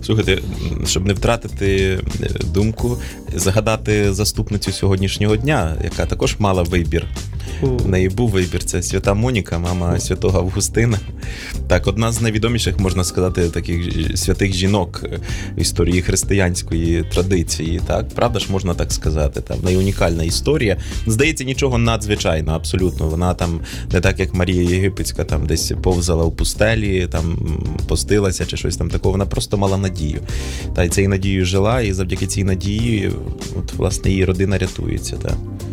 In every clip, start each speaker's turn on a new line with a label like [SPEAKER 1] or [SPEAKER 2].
[SPEAKER 1] Слухайте, щоб не втратити думку, загадати заступницю сьогоднішнього дня, яка також мала вибір. В неї був вибір. Це свята Моніка, мама святого Августина. Так, одна з найвідоміших, можна сказати, таких святих жінок в історії християнської традиції. Так, правда ж, можна так сказати. Там в неї унікальна історія. Здається, нічого надзвичайного, абсолютно. Вона там не так, як Марія Єгипетська, там десь повзала у пустелі, там постилася чи щось там такого. Вона просто мала надію. Та й цією надією жила, і завдяки цій надії, от, власне, її родина рятується. Так.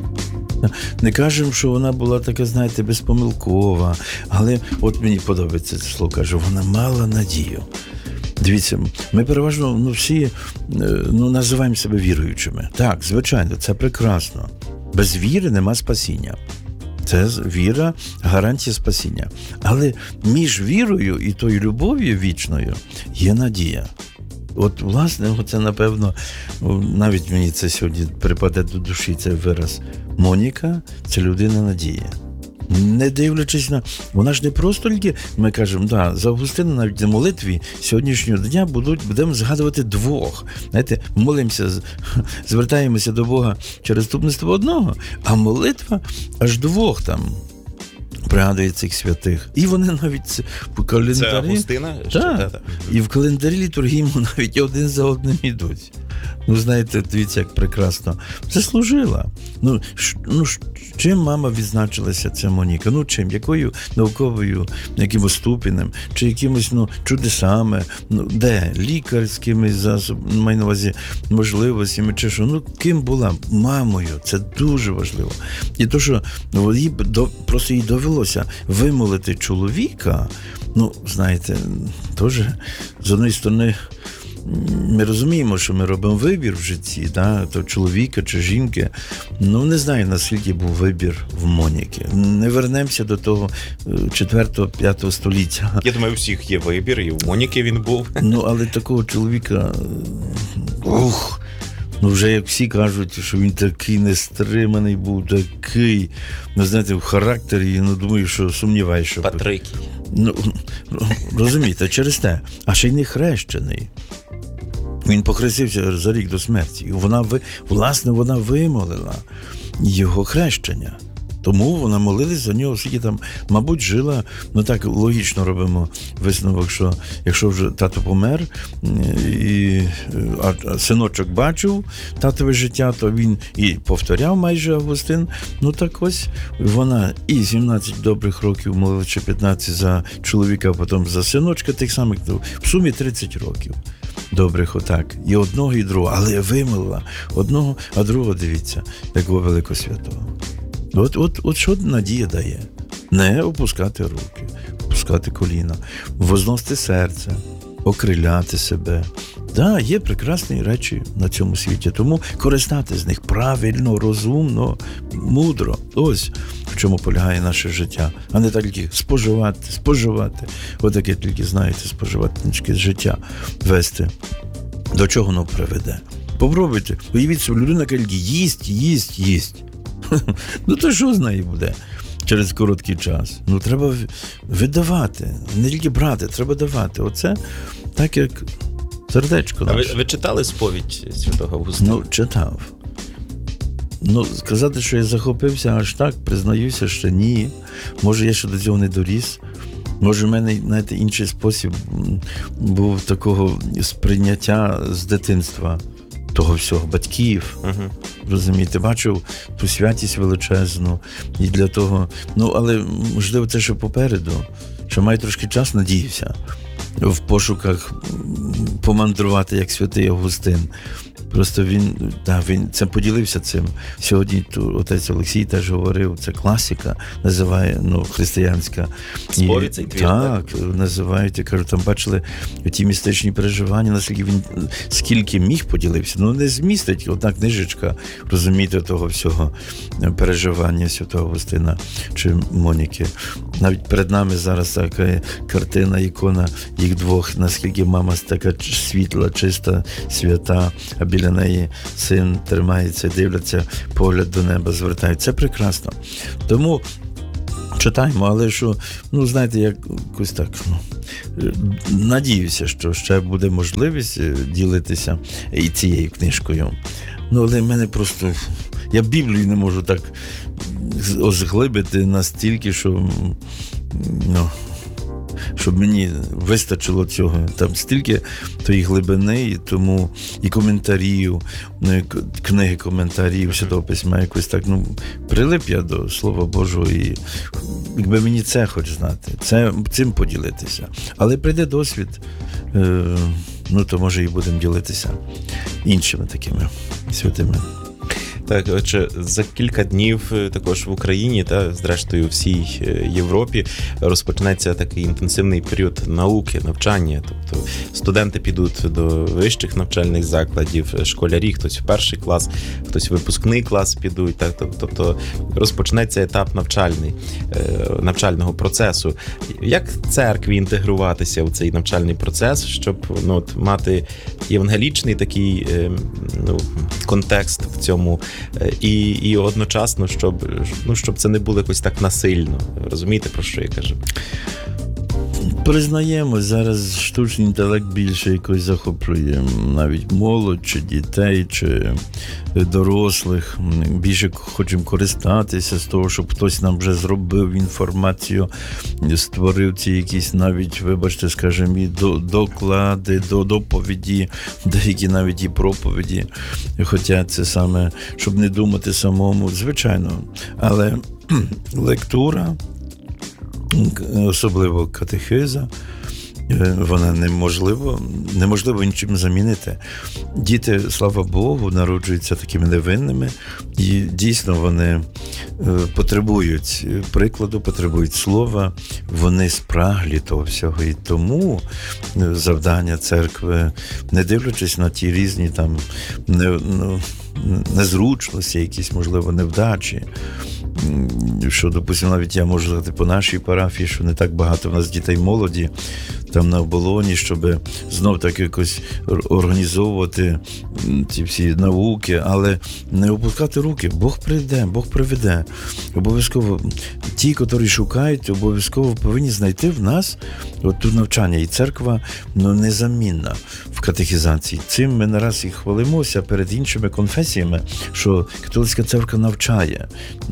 [SPEAKER 2] Не кажемо, що вона була така, знаєте, безпомилкова, але от мені подобається це слово, кажу, вона мала надію. Дивіться, ми переважно всі називаємо себе віруючими. Так, звичайно, це прекрасно. Без віри нема спасіння. Це віра – гарантія спасіння. Але між вірою і тою любов'ю вічною є надія. От, власне, це, напевно, навіть мені це сьогодні припаде до душі, цей вираз. Моніка – це людина надії. Не дивлячись на... Вона ж не просто тільки, ми кажемо, за Августина навіть на молитві сьогоднішнього дня будемо згадувати двох. Знаєте, молимося, звертаємося до Бога через заступництво одного, а молитва аж двох там. Пригадує цих святих. І вони навіть в календарі...
[SPEAKER 1] Це Августина?
[SPEAKER 2] Так. І в календарі літургійному навіть один за одним ідуть. Знаєте, дивіться, як прекрасно. Це служила. Чим мама відзначилася, ця Моніка? Чим? Якою науковою, якимось ступенем? Чи якимось, чудесами? Де? Лікарськими засобами, маю на увазі, можливостями, чи що? Ким була? Мамою. Це дуже важливо. І то, що просто їй довелося вимолити чоловіка, знаєте, теж, з однієї сторони, ми розуміємо, що ми робимо вибір в житті, то чоловіка чи жінки. Не знаю, наскільки був вибір в Моніки. Не вернемося до того 4-5 століття.
[SPEAKER 1] Я думаю, у всіх є вибір, і в Моніки він був.
[SPEAKER 2] Але такого чоловіка, вже як всі кажуть, що він такий нестриманий був, такий, знаєте, в характері, думаю, що сумніваюся, що...
[SPEAKER 1] Патрикій.
[SPEAKER 2] Розумієте, через те. А ще й не хрещений. Він похрестився за рік до смерті. І вона вимолила його хрещення. Тому вона молилась за нього, оскільки там, мабуть, жила, так логічно робимо висновок, що якщо вже тато помер, а синочок бачив татове життя, то він і повторяв майже Августин. Так ось вона і 17 добрих років молила, чи 15 за чоловіка, а потім за синочка, тих самих, в сумі 30 років. Добрих отак. І одного, і другого. Але вимолила одного, а другого, дивіться, якого великого святого. От що надія дає? Не опускати руки, опускати коліна, возносити серце, окриляти себе. Є прекрасні речі на цьому світі, тому користатися з них правильно, розумно, мудро. Ось в чому полягає наше життя. А не так тільки споживати. Отаке тільки, знаєте, споживати життя вести. До чого воно приведе? Попробуйте. Уявіть собі, людина, яка їсть. То що з нею буде через короткий час? Треба видавати. Не тільки брати, треба давати. Оце так, як сердечко наше.
[SPEAKER 1] А ви читали сповідь святого Августина?
[SPEAKER 2] Читав. Сказати, що я захопився аж так, признаюся, що ні. Може, я ще до цього не доріс. Може, в мене, знаєте, інший спосіб був такого сприйняття з дитинства. Того всього, батьків, розумієте, бачив ту святість величезну, і для того, але, можливо, це ще попереду, що маю трошки час, надіюся, в пошуках помандрувати, як святий Августин. Просто він це поділився цим. Сьогодні отець Олексій теж говорив, це класика, називає, християнська.
[SPEAKER 1] Сповідь цей твір,
[SPEAKER 2] так, називають, я кажу, там бачили ті містичні переживання, наскільки він, скільки міг поділився. Не змістить одна книжечка, розумієте, того всього переживання святого Августина чи Моніки. Навіть перед нами зараз така картина, ікона їх двох, наскільки мама така світла, чиста, свята, а біля неї син тримається, дивляться, погляд до неба звертають. Це прекрасно. Тому читаємо, але що, ну, знаєте, якось так, надіюся, що ще буде можливість ділитися і цією книжкою. Ну, але в мене просто, я Біблію не можу так озглибити настільки, що, ну, щоб мені вистачило цього. Там стільки тої глибини, і тому і коментарів, книги коментарів Святого Письма, якось так, ну, прилип я до Слова Божого, і якби мені це хоч знати, цим поділитися. Але прийде досвід, ну, то може і будемо ділитися іншими такими святими.
[SPEAKER 1] Так, отже, за кілька днів також в Україні та, зрештою, всій Європі розпочнеться такий інтенсивний період науки, навчання. Тобто студенти підуть до вищих навчальних закладів, школярі, хтось в перший клас, хтось в випускний клас підуть. Так, тобто розпочнеться етап навчального процесу. Як церкві інтегруватися в цей навчальний процес, щоб, ну, от, мати євангелічний такий, ну, контекст в цьому, і одночасно, щоб це не було якось так насильно. Розумієте, про що я кажу?
[SPEAKER 2] Признаємо, зараз штучний інтелект більше якось захоплює навіть молодь, чи дітей, чи дорослих. Більше хочемо користатися з того, щоб хтось нам вже зробив інформацію, створив ці якісь навіть, вибачте, скажімо, і доклади, доповіді, деякі навіть і проповіді. Хоча це саме, щоб не думати самому, звичайно. Але лектура, особливо катехиза, вона неможливо нічим замінити. Діти, слава Богу, народжуються такими невинними, і дійсно вони потребують прикладу, потребують слова, вони спраглі того всього. І тому завдання церкви, не дивлячись на ті різні там незручності, якісь, можливо, невдачі, що, допустимо, навіть я можу сказати по нашій парафії, що не так багато в нас дітей молоді там на оболоні, щоб знов так якось організовувати ці всі науки, але не опускати руки. Бог прийде, Бог приведе. Обов'язково ті, котрі шукають, обов'язково повинні знайти в нас от тут навчання. І церква, ну, незамінна в катехізації. Цим ми не раз і хвалимося перед іншими конфесіями, що католицька церква навчає.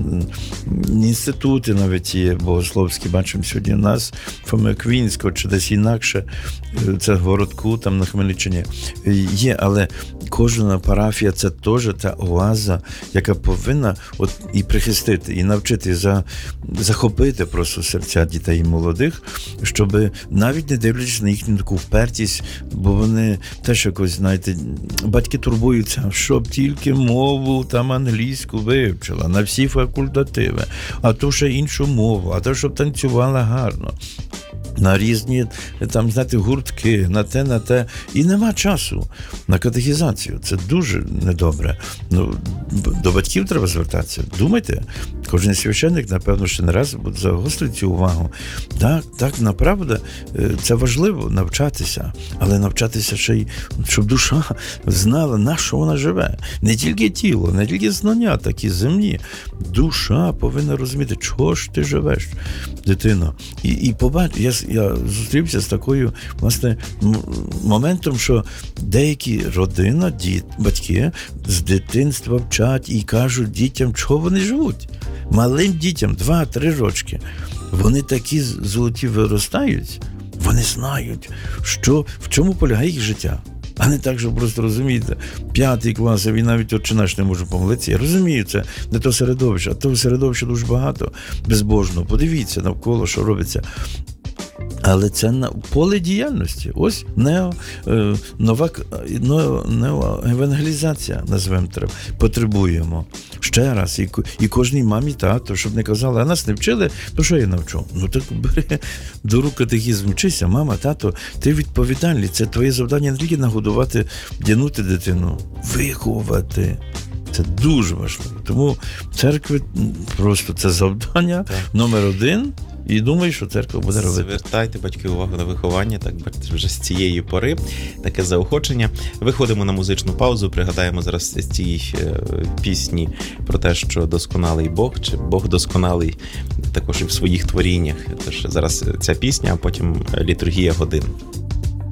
[SPEAKER 2] Інститути навіть є богословські, бачимо сьогодні у нас, Фоми-Аквінського, чи десь інакше, це в Городку, там на Хмельниччині є, але кожна парафія – це теж та оаза, яка повинна от і прихистити, і навчити, захопити просто серця дітей і молодих, щоб навіть не дивлячись на їхню таку впертість, бо вони теж якось, знаєте, батьки турбуються, щоб тільки мову там англійську вивчила, на всі факультативи, а то ще іншу мову, а то, щоб танцювала гарно. На різні, там, знаєте, гуртки, на те. І нема часу на катехізацію. Це дуже недобре. Ну, до батьків треба звертатися. Думайте, кожен священник, напевно, ще не раз загострить цю увагу. Так, направду, це важливо навчатися, але навчатися ще й, щоб душа знала, на що вона живе. Не тільки тіло, не тільки знання, такі земні. Душа повинна розуміти, чого ж ти живеш, дитино. І побачити, я зустрівся з такою, власне, моментом, що деякі родина, батьки з дитинства вчать і кажуть дітям, чого вони живуть. Малим дітям 2-3 рочки. Вони такі золоті виростають, вони знають, в чому полягає їх життя. А не так, що просто, розумієте, 5 клас, а він навіть «Отче наш» не може помолитися. Я розумію, це не то середовище, а того середовища дуже багато безбожного. Подивіться навколо, що робиться. Але це поле діяльності. Ось нова евангелізація, назвемо треба. Потребуємо. Ще раз. І кожній мамі, тато, щоб не казали, а нас не вчили, то що я навчу? Ну так бери до рук катехізм, вчися. Мама, тато, ти відповідальний. Це твоє завдання не тільки нагодувати, вдягнути дитину, виховати. Це дуже важливо. Тому церкви просто це завдання номер 1. І думаю, що церква буде робити.
[SPEAKER 1] Звертайте, батьки, увагу на виховання, так вже з цієї пори, таке заохочення. Виходимо на музичну паузу, пригадаємо зараз ці пісні про те, що досконалий Бог, чи Бог досконалий також і в своїх творіннях. Тож зараз ця пісня, а потім літургія годин.